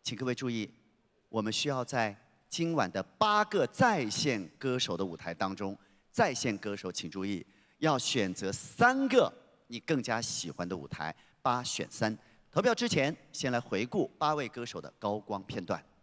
请各位注意，我们需要在今晚的8个在线歌手的舞台当中，在线歌手请注意，要选择3个你更加喜欢的舞台，8选3。投票之前，先来回顾8位歌手的高光片段。